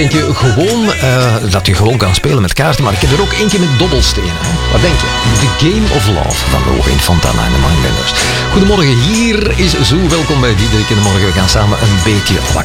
eentje gewoon, dat je gewoon kan spelen met kaarten, maar ik heb er ook eentje met dobbelstenen. Wat denk je? The Game of Love van Wayne Fontana en de Mindbenders. Goedemorgen, hier is Zoo. Welkom bij Diederik in de Morgen. We gaan samen een beetje